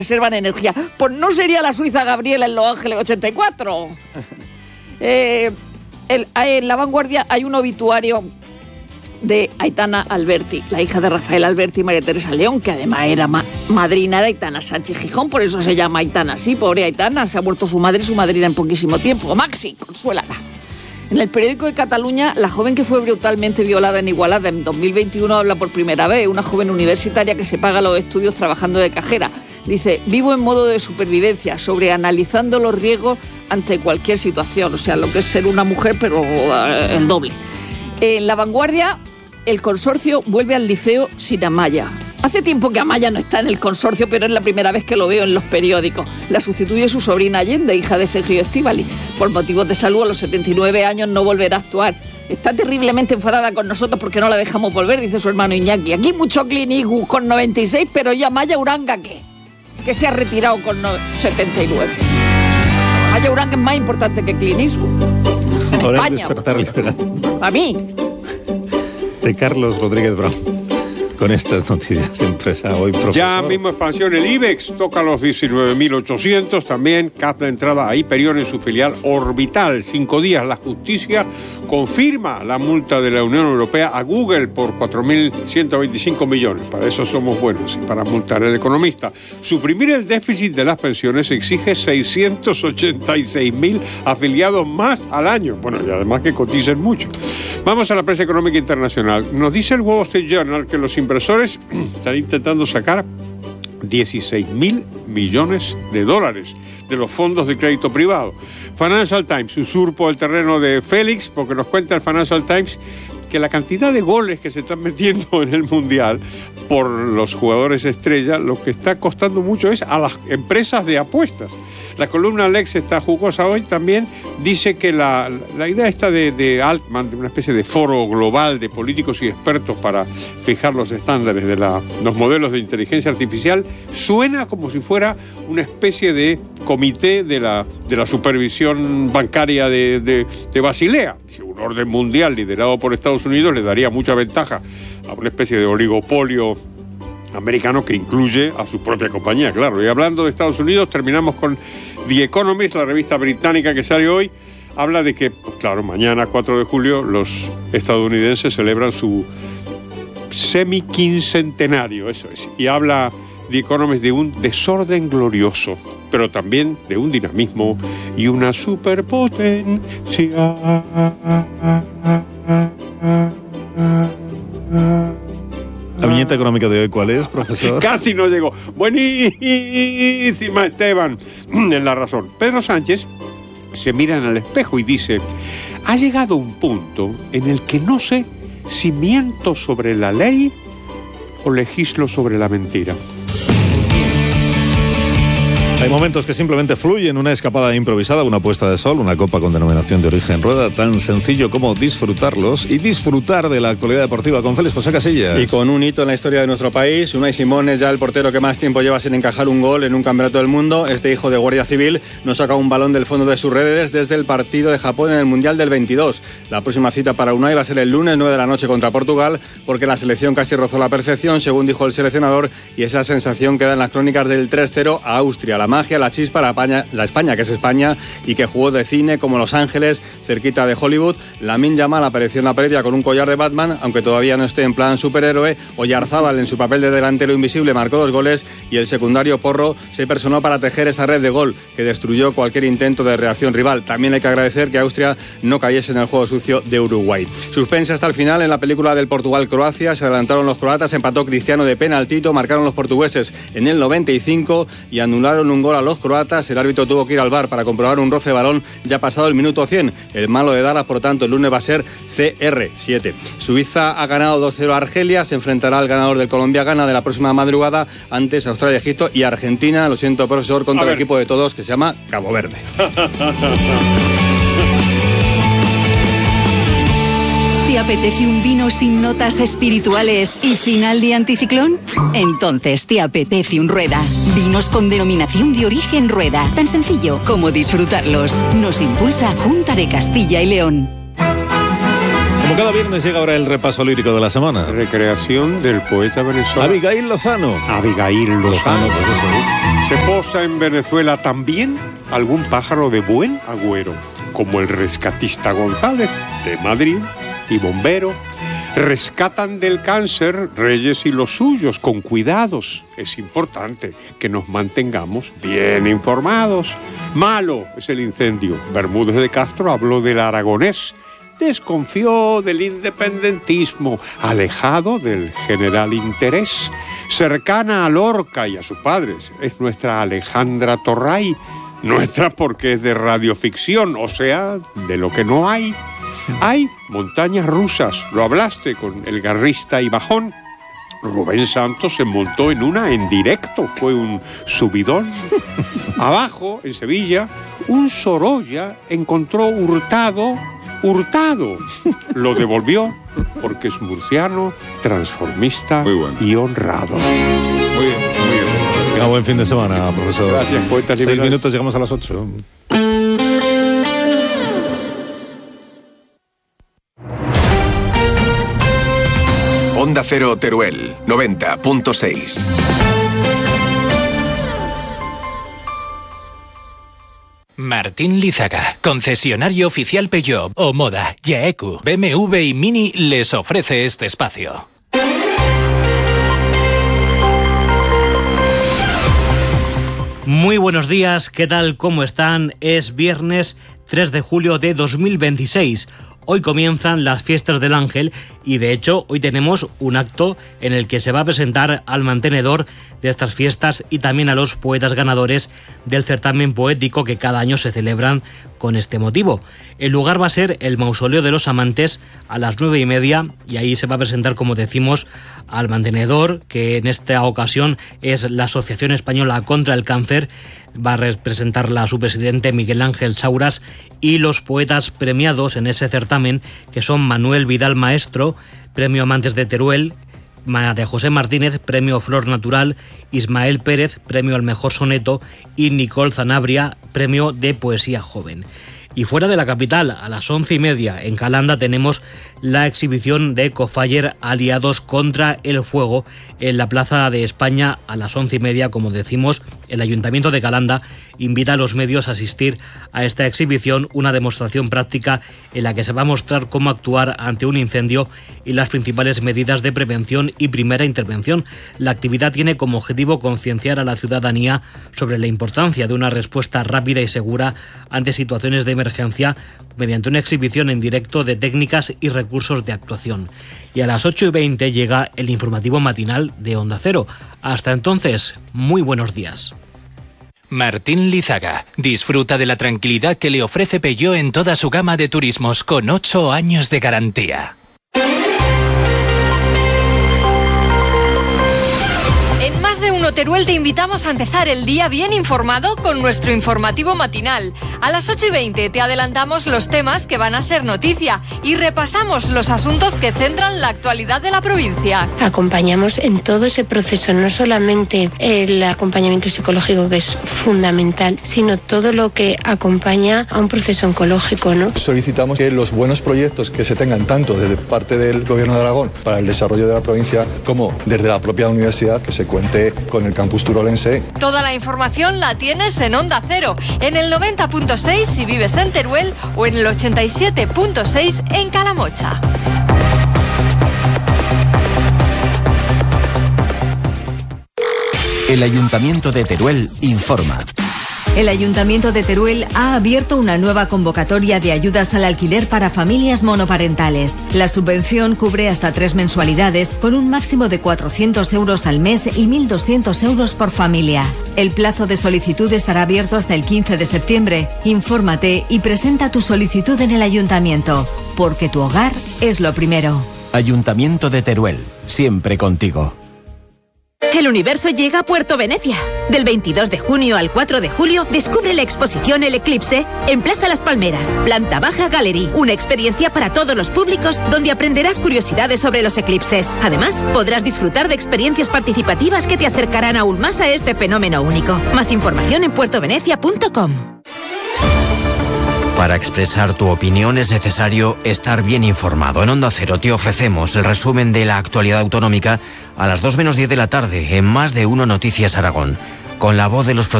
reservan energía. Pues no sería la suiza Gabriela en Los Ángeles 84. En La Vanguardia hay un obituario de Aitana Alberti, la hija de Rafael Alberti y María Teresa León, que además era madrina de Aitana Sánchez Gijón, por eso se llama Aitana así, pobre Aitana, se ha muerto su madre y su madrina en poquísimo tiempo. Maxi, consuélala. En el periódico de Cataluña, la joven que fue brutalmente violada en Igualada en 2021 habla por primera vez, una joven universitaria que se paga los estudios trabajando de cajera. Dice, vivo en modo de supervivencia, sobreanalizando los riesgos ante cualquier situación, o sea, lo que es ser una mujer, pero el doble. En La Vanguardia, el consorcio vuelve al liceo sin Amaya. Hace tiempo que Amaya no está en el consorcio, pero es la primera vez que lo veo en los periódicos. La sustituye su sobrina Allende, hija de Sergio Estíbaliz. Por motivos de salud, a los 79 años no volverá a actuar. Está terriblemente enfadada con nosotros porque no la dejamos volver, dice su hermano Iñaki. Aquí mucho Clint Eastwood con 96, pero ya Amaya Uranga, ¿qué? Que se ha retirado con 79. Amaya Uranga es más importante que Clint Eastwood. En Ahora España. Despertar Liberal. A mí. De Carlos Rodríguez Brown. Con estas noticias de empresa hoy, profesor. Ya mismo expansión, el IBEX toca los 19.800, también capta entrada a Hyperion en su filial Orbital. 5 días, la justicia confirma la multa de la Unión Europea a Google por 4.125 millones. Para eso somos buenos y para multar al economista. Suprimir el déficit de las pensiones exige 686.000 afiliados más al año. Bueno, y además que coticen mucho. Vamos a la prensa económica internacional. Nos dice el Wall Street Journal que los inversores están intentando sacar 16.000 millones de dólares de los fondos de crédito privado. Financial Times, usurpo el terreno de Félix, porque nos cuenta el Financial Times que la cantidad de goles que se están metiendo en el Mundial por los jugadores estrella, lo que está costando mucho es a las empresas de apuestas. La columna Lex está jugosa hoy, también dice que la idea esta de Altman, de una especie de foro global de políticos y expertos para fijar los estándares de los modelos de inteligencia artificial, suena como si fuera una especie de comité de la supervisión bancaria de Basilea. Un orden mundial liderado por Estados Unidos le daría mucha ventaja a una especie de oligopolio americano que incluye a su propia compañía, claro. Y hablando de Estados Unidos, terminamos con The Economist, la revista británica que sale hoy. Habla de que, pues claro, mañana 4 de julio los estadounidenses celebran su semi-quincentenario, eso es. Y habla The Economist de un desorden glorioso, pero también de un dinamismo y una superpotencia. ¿La viñeta económica de hoy cuál es, profesor? Casi no llegó. Buenísima, Esteban. En La Razón. Pedro Sánchez se mira en el espejo y dice: ha llegado un punto en el que no sé si miento sobre la ley o legislo sobre la mentira. Hay momentos que simplemente fluyen, una escapada improvisada, una puesta de sol, una copa con denominación de origen rueda, tan sencillo como disfrutarlos y disfrutar de la actualidad deportiva con Félix José Casillas. Y con un hito en la historia de nuestro país, Unai Simón es ya el portero que más tiempo lleva sin encajar un gol en un campeonato del mundo. Este hijo de Guardia Civil no saca un balón del fondo de sus redes desde el partido de Japón en el Mundial del 22. La próxima cita para Unai va a ser el lunes 9 de la noche contra Portugal, porque la selección casi rozó la perfección, según dijo el seleccionador, y esa sensación queda en las crónicas del 3-0 a Austria. La magia, la chispa, la España, que es España y que jugó de cine como Los Ángeles, cerquita de Hollywood. Lamine Yamal apareció en la previa con un collar de Batman, aunque todavía no esté en plan superhéroe. Oyarzábal, en su papel de delantero invisible, marcó 2 goles y el secundario Porro se personó para tejer esa red de gol que destruyó cualquier intento de reacción rival. También hay que agradecer que Austria no cayese en el juego sucio de Uruguay. Suspense hasta el final en la película del Portugal-Croacia. Se adelantaron los croatas, empató Cristiano de penaltito, marcaron los portugueses en el 95 y anularon un gol a los croatas. El árbitro tuvo que ir al VAR para comprobar un roce de balón ya pasado el minuto 100. El malo de Dallas, por lo tanto, el lunes va a ser CR7. Suiza ha ganado 2-0 a Argelia, se enfrentará al ganador del Colombia-Ghana de la próxima madrugada, antes Australia, Egipto y Argentina, lo siento, profesor, contra el equipo de todos que se llama Cabo Verde. ¿Te apetece un vino sin notas espirituales y final de anticiclón? Entonces te apetece un Rueda. Vinos con denominación de origen Rueda. Tan sencillo como disfrutarlos. Nos impulsa Junta de Castilla y León. Como cada viernes llega ahora el repaso lírico de la semana. Recreación del poeta venezolano Abigail Lozano. Abigail Lozano. Pues eso, Se posa en Venezuela también algún pájaro de buen agüero, como el rescatista González, de Madrid, y bombero. Rescatan del cáncer Reyes y los suyos, con cuidados. Es importante que nos mantengamos bien informados. Malo es el incendio. Bermúdez de Castro habló del aragonés. Desconfió del independentismo, alejado del general interés. Cercana a Lorca y a sus padres es nuestra Alejandra Torray. Nuestra porque es de radioficción, o sea, de lo que no hay. Hay montañas rusas, lo hablaste con el guitarrista y bajón. Rubén Santos se montó en una en directo, fue un subidón. Abajo, en Sevilla, un Sorolla encontró Hurtado. Lo devolvió porque es murciano, transformista y honrado. Muy bien, muy bien. Tenga buen fin de semana, profesor. Gracias, poetas liberales. 6 minutos, llegamos a las 8. Onda Cero Teruel, 90.6. Martín Lízaga, concesionario oficial Peugeot, Omoda, Yaeku, BMW y Mini les ofrece este espacio. Muy buenos días, ¿qué tal? ¿Cómo están? Es viernes 3 de julio de 2026. Hoy comienzan las fiestas del Ángel y de hecho hoy tenemos un acto en el que se va a presentar al mantenedor de estas fiestas y también a los poetas ganadores del certamen poético que cada año se celebran con este motivo. El lugar va a ser el Mausoleo de los Amantes a las 9:30 y ahí se va a presentar, como decimos, al mantenedor, que en esta ocasión es la Asociación Española contra el Cáncer. Va a representarla a su presidente Miguel Ángel Sauras y los poetas premiados en ese certamen, que son Manuel Vidal Maestro, Premio Amantes de Teruel; María José Martínez, Premio Flor Natural; Ismael Pérez, Premio al Mejor Soneto; y Nicole Zanabria, Premio de Poesía Joven. Y fuera de la capital, a las 11:30 en Calanda, tenemos la exhibición de Ecofire Aliados contra el Fuego en la Plaza de España a las 11:30. Como decimos, el Ayuntamiento de Calanda invita a los medios a asistir a esta exhibición, una demostración práctica en la que se va a mostrar cómo actuar ante un incendio y las principales medidas de prevención y primera intervención. La actividad tiene como objetivo concienciar a la ciudadanía sobre la importancia de una respuesta rápida y segura ante situaciones de emergencia mediante una exhibición en directo de técnicas y recursos de actuación. Y a las 8:20 llega el informativo matinal de Onda Cero. Hasta entonces, muy buenos días. Martín Lízaga disfruta de la tranquilidad que le ofrece Peugeot en toda su gama de turismos con 8 años de garantía. En Más de Uno Teruel te invitamos a empezar el día bien informado con nuestro informativo matinal. A las 8:20 te adelantamos los temas que van a ser noticia y repasamos los asuntos que centran la actualidad de la provincia. Acompañamos en todo ese proceso, no solamente el acompañamiento psicológico, que es fundamental, sino todo lo que acompaña a un proceso oncológico, ¿no? Solicitamos que los buenos proyectos que se tengan tanto desde parte del Gobierno de Aragón para el desarrollo de la provincia como desde la propia universidad, que se cuente con el campus turolense. Toda la información la tienes en Onda Cero, en el 90.6 si vives en Teruel o en el 87.6 en Calamocha. El Ayuntamiento de Teruel informa. El Ayuntamiento de Teruel ha abierto una nueva convocatoria de ayudas al alquiler para familias monoparentales. La subvención cubre hasta 3 mensualidades con un máximo de 400 euros al mes y 1.200 euros por familia. El plazo de solicitud estará abierto hasta el 15 de septiembre. Infórmate y presenta tu solicitud en el Ayuntamiento, porque tu hogar es lo primero. Ayuntamiento de Teruel, siempre contigo. El universo llega a Puerto Venecia. Del 22 de junio al 4 de julio, descubre la exposición El Eclipse en Plaza Las Palmeras, planta baja Gallery. Una experiencia para todos los públicos donde aprenderás curiosidades sobre los eclipses. Además, podrás disfrutar de experiencias participativas que te acercarán aún más a este fenómeno único. Más información en puertovenecia.com. Para expresar tu opinión es necesario estar bien informado. En Onda Cero te ofrecemos el resumen de la actualidad autonómica a las 2 menos 10 de la tarde en Más de Uno Noticias Aragón. con la voz de los